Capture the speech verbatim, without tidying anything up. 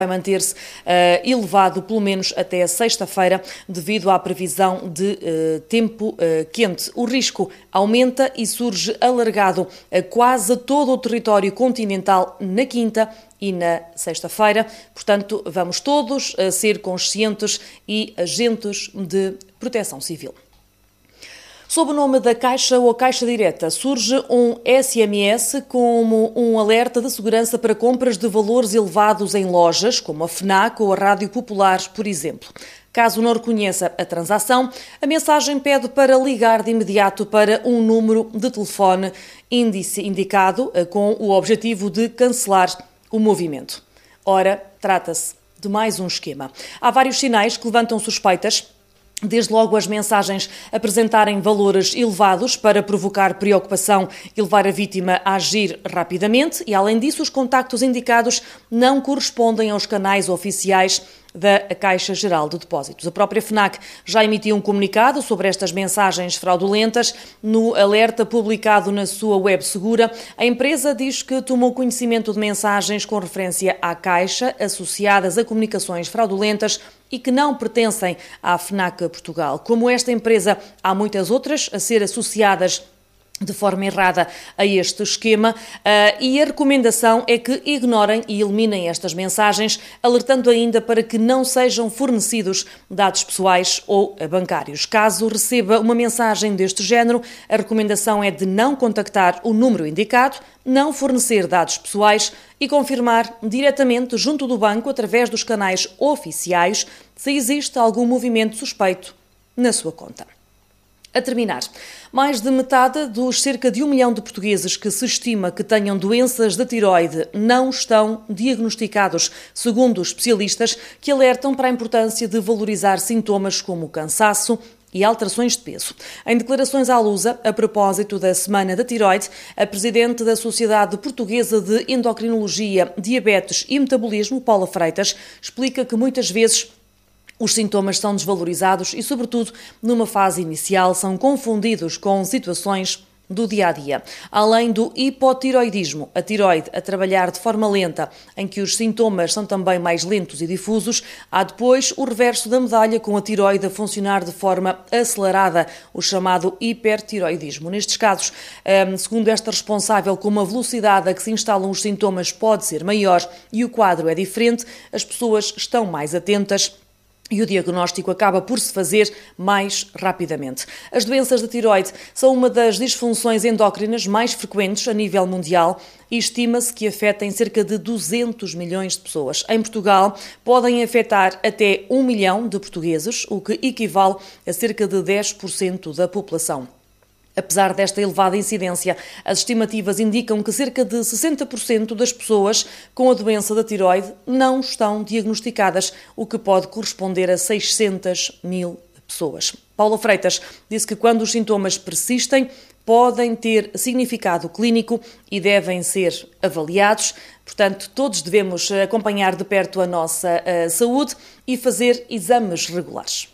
vai manter-se uh, elevado pelo menos até sexta-feira devido à previsão de uh, tempo uh, quente. O risco aumenta e surge alargado a quase todo o território continental na quinta e na sexta-feira. Portanto, vamos todos uh, ser conscientes e agentes de proteção civil. Sob o nome da Caixa ou Caixa Direta, surge um S M S como um alerta de segurança para compras de valores elevados em lojas, como a FNAC ou a Rádio Popular, por exemplo. Caso não reconheça a transação, a mensagem pede para ligar de imediato para um número de telefone índice indicado com o objetivo de cancelar o movimento. Ora, trata-se de mais um esquema. Há vários sinais que levantam suspeitas. Desde logo as mensagens apresentarem valores elevados para provocar preocupação e levar a vítima a agir rapidamente e, além disso, os contactos indicados não correspondem aos canais oficiais da Caixa Geral de Depósitos. A própria FNAC já emitiu um comunicado sobre estas mensagens fraudulentas. No alerta publicado na sua web segura, a empresa diz que tomou conhecimento de mensagens com referência à Caixa associadas a comunicações fraudulentas e que não pertencem à FNAC Portugal. Como esta empresa, há muitas outras a ser associadas de forma errada a este esquema uh, e a recomendação é que ignorem e eliminem estas mensagens, alertando ainda para que não sejam fornecidos dados pessoais ou bancários. Caso receba uma mensagem deste género, a recomendação é de não contactar o número indicado, não fornecer dados pessoais e confirmar diretamente junto do banco, através dos canais oficiais, se existe algum movimento suspeito na sua conta. A terminar, mais de metade dos cerca de um milhão de portugueses que se estima que tenham doenças da tiroide não estão diagnosticados, segundo os especialistas que alertam para a importância de valorizar sintomas como cansaço e alterações de peso. Em declarações à Lusa, a propósito da Semana da Tiroide, a presidente da Sociedade Portuguesa de Endocrinologia, Diabetes e Metabolismo, Paula Freitas, explica que muitas vezes os sintomas são desvalorizados e, sobretudo, numa fase inicial, são confundidos com situações do dia-a-dia. Além do hipotiroidismo, a tiroide a trabalhar de forma lenta, em que os sintomas são também mais lentos e difusos, há depois o reverso da medalha com a tiroide a funcionar de forma acelerada, o chamado hipertiroidismo. Nestes casos, segundo esta responsável, como a velocidade a que se instalam os sintomas pode ser maior e o quadro é diferente, as pessoas estão mais atentas e o diagnóstico acaba por se fazer mais rapidamente. As doenças da tiroide são uma das disfunções endócrinas mais frequentes a nível mundial e estima-se que afetem cerca de duzentos milhões de pessoas. Em Portugal, podem afetar até um milhão de portugueses, o que equivale a cerca de dez por cento da população. Apesar desta elevada incidência, as estimativas indicam que cerca de sessenta por cento das pessoas com a doença da tiroide não estão diagnosticadas, o que pode corresponder a seiscentas mil pessoas. Paula Freitas disse que quando os sintomas persistem, podem ter significado clínico e devem ser avaliados. Portanto, todos devemos acompanhar de perto a nossa uh, saúde e fazer exames regulares.